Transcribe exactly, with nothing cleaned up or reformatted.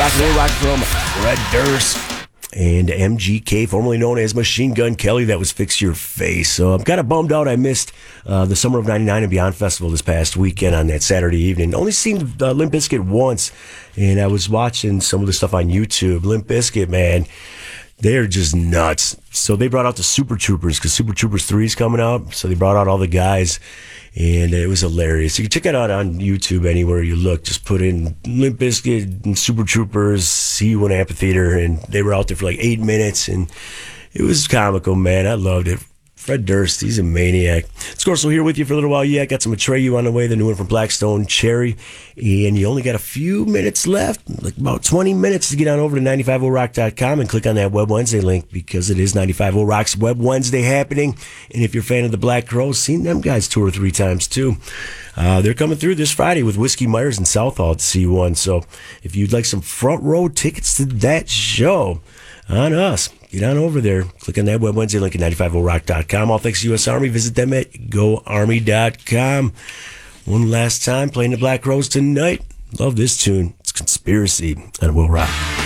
rock and roll rock from Fred Durst and M G K, formerly known as Machine Gun Kelly. That was Fix Your Face. So I'm kind of bummed out I missed uh, the Summer of ninety-nine and Beyond Festival this past weekend on that Saturday evening. Only seen uh, Limp Bizkit once, and I was watching some of the stuff on YouTube. Limp Bizkit, man, they're just nuts. So they brought out the Super Troopers, because Super Troopers three is coming out. So they brought out all the guys, and it was hilarious. You can check it out on YouTube anywhere you look. Just put in Limp Bizkit and Super Troopers, see you in amphitheater, and they were out there for like eight minutes, and it was comical, man. I loved it. Fred Durst, he's a maniac. Scorso here with you for a little while. Yeah, I got some Atreyu on the way, the new one from Blackstone Cherry. And you only got a few minutes left, like about twenty minutes to get on over to nine five oh rock dot com and click on that Web Wednesday link, because it is ninety-five oh Rock's Web Wednesday happening. And if you're a fan of the Black Crowes, seen them guys two or three times too. Uh, they're coming through this Friday with Whiskey Myers and Southall to see one. So if you'd like some front row tickets to that show, on us, get on over there. Click on that Web Wednesday link at nine five oh rock dot com. All thanks to U S Army. Visit them at go army dot com. One last time, playing the Black Crowes tonight. Love this tune. It's Conspiracy on Will Rock.